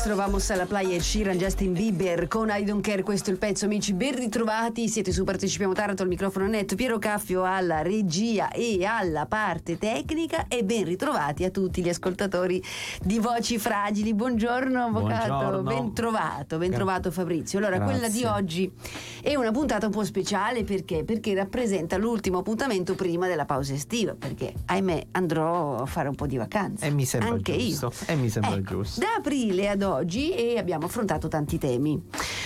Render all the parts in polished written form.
Nuestro Vamos a la Playa, Sheeran, Justin Bieber con I Don't Care. Questo è il pezzo, amici, ben ritrovati. Siete su Partecipiamo Taranto, al microfono netto, Piero Caffio alla regia e alla parte tecnica, e ben ritrovati a tutti gli ascoltatori di Voci Fragili. Buongiorno avvocato, ben trovato Fabrizio. Allora, grazie. Quella di oggi è una puntata un po' speciale perché rappresenta l'ultimo appuntamento prima della pausa estiva, perché ahimè andrò a fare un po' di vacanza. E mi sembra anche giusto. io. E mi sembra Ecco, giusto. da aprile ad oggi abbiamo affrontato tanti temi,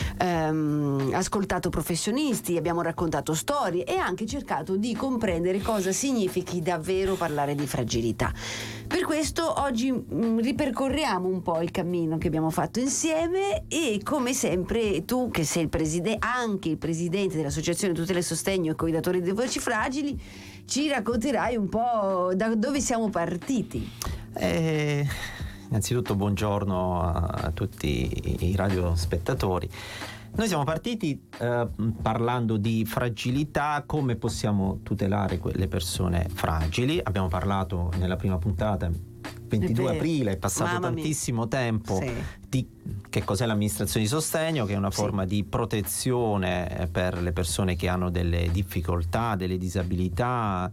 ascoltato professionisti, abbiamo raccontato storie e anche cercato di comprendere cosa significhi davvero parlare di fragilità. Per questo oggi ripercorriamo un po' il cammino che abbiamo fatto insieme, e come sempre tu, che sei anche il presidente dell'Associazione Tutela e Sostegno e Coidatori delle Voci Fragili, ci racconterai un po' da dove siamo partiti. Innanzitutto buongiorno a tutti i radiospettatori. Noi siamo partiti parlando di fragilità, come possiamo tutelare le persone fragili. Abbiamo parlato nella prima puntata, 22 aprile, è passato tantissimo tempo, sì, di che cos'è l'amministrazione di sostegno, che è una forma di protezione per le persone che hanno delle difficoltà, delle disabilità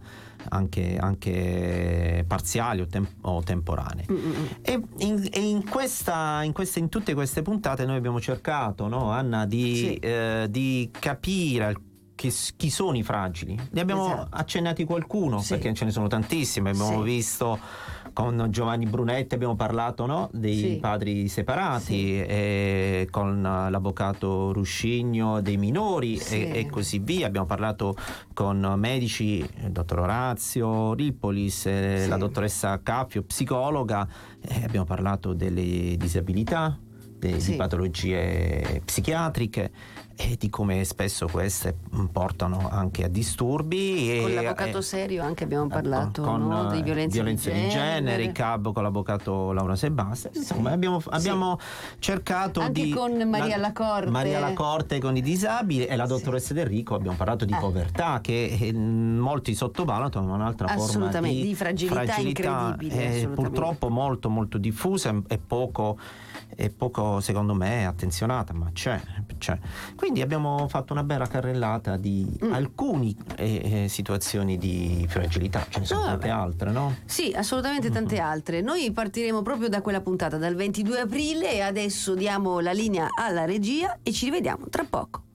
anche parziali o temporanee. E in tutte queste puntate noi abbiamo cercato, no, Anna, di capire chi sono i fragili. Ne abbiamo accennati qualcuno, perché ce ne sono tantissimi. Abbiamo visto con Giovanni Brunetti, abbiamo parlato, no, dei padri separati, e con l'avvocato Ruscigno dei minori, e così via. Abbiamo parlato con medici, il dottor Orazio Rippolis, la dottoressa Caffio, psicologa, abbiamo parlato delle disabilità, di patologie psichiatriche e di come spesso queste portano anche a disturbi. Con l'avvocato Serio anche abbiamo parlato, no, di violenze di genere, il CAB con l'avvocato Laura Sebastia. Insomma, abbiamo cercato anche con Maria Lacorte con i disabili, e la dottoressa Del Rico abbiamo parlato di povertà, che molti sottovalutano, ma un'altra forma di fragilità incredibile, purtroppo molto molto diffusa e poco secondo me attenzionata, ma c'è. Quindi abbiamo fatto una bella carrellata di alcune situazioni di fragilità. Ce ne sono tante altre, no? Sì, assolutamente tante altre. Noi partiremo proprio da quella puntata, dal 22 aprile, e adesso diamo la linea alla regia e ci rivediamo tra poco.